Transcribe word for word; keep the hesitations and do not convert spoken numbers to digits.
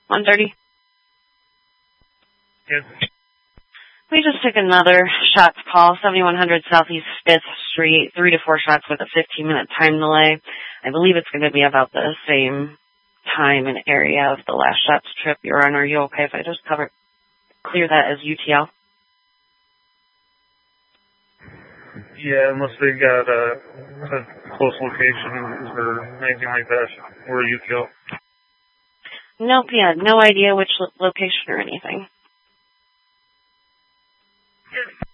one thirty? Yes. We just took another shots call, seventy-one hundred Southeast fifth Street, three to four shots with a fifteen-minute time delay. I believe it's going to be about the same time and area of the last shots trip. Your Honor, are you okay if I just cover, clear that as U T L? Yeah, unless they got a, a close location or anything like that, we're U T L. Nope, yeah, no idea which lo- location or anything.